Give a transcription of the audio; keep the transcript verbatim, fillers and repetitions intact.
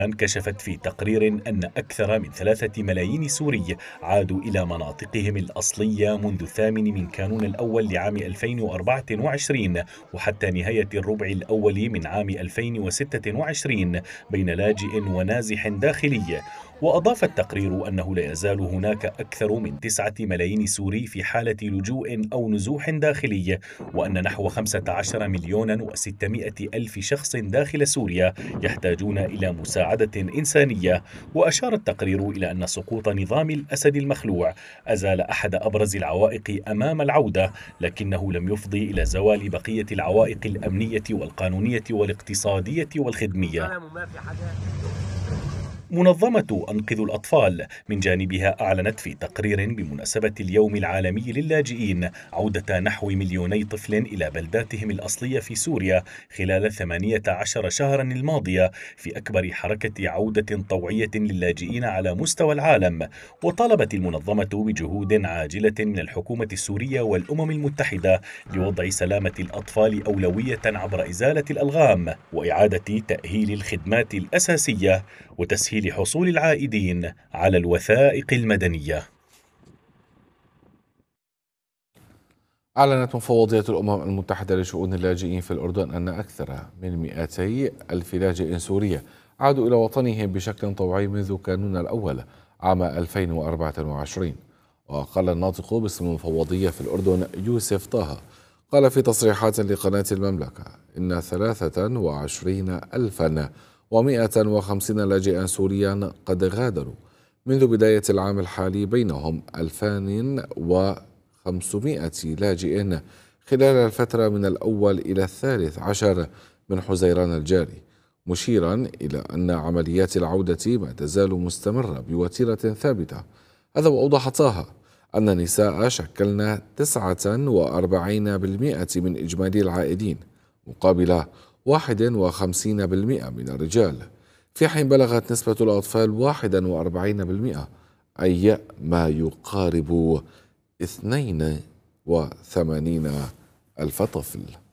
كشفت في تقرير أن أكثر من ثلاثة ملايين سوري عادوا إلى مناطقهم الأصلية منذ الثامن من كانون الأول لعام ألفين وأربعة وعشرين وحتى نهاية الربع الأول من عام ألفين وستة وعشرين بين لاجئ ونازح داخلي. وأضاف التقرير أنه لا يزال هناك أكثر من تسعة ملايين سوري في حالة لجوء أو نزوح داخلي، وأن نحو خمسة عشر مليون وستمائة ألف شخص داخل سوريا يحتاجون إلى مساعدة إنسانية. وأشار التقرير إلى أن سقوط نظام الأسد المخلوع أزال أحد أبرز العوائق أمام العودة، لكنه لم يفضي إلى زوال بقية العوائق الأمنية والقانونية والاقتصادية والخدمية. منظمة أنقذ الأطفال من جانبها أعلنت في تقرير بمناسبة اليوم العالمي للاجئين عودة نحو مليوني طفل إلى بلداتهم الأصلية في سوريا خلال ثمانية عشر شهرا الماضية في أكبر حركة عودة طوعية للاجئين على مستوى العالم. وطالبت المنظمة بجهود عاجلة من الحكومة السورية والأمم المتحدة لوضع سلامة الأطفال أولوية عبر إزالة الألغام وإعادة تأهيل الخدمات الأساسية وتسهيل لحصول العائدين على الوثائق المدنية. أعلنت مفوضية الأمم المتحدة لشؤون اللاجئين في الأردن أن أكثر من مئتي ألف لاجئ سوري عادوا إلى وطنهم بشكل طوعي منذ كانون الأول عام ألفين وأربعة وعشرين. وقال الناطق باسم المفوضية في الأردن يوسف طه قال في تصريحات لقناة المملكة إن ثلاثة وعشرين ألفا ومئة وخمسين لاجئا سوريا قد غادروا منذ بداية العام الحالي، بينهم ألفان وخمسمائة لاجئ خلال الفترة من الأول إلى الثالث عشر من حزيران الجاري، مشيرا إلى أن عمليات العودة ما تزال مستمرة بوتيرة ثابتة. هذا وأوضح طه أن النساء شكلن تسعة وأربعين بالمئة من إجمالي العائدين مقابل واحد وخمسين بالمئة من الرجال، في حين بلغت نسبة الأطفال واحد وأربعين بالمئة، أي ما يقارب اثنين وثمانين ألف طفل.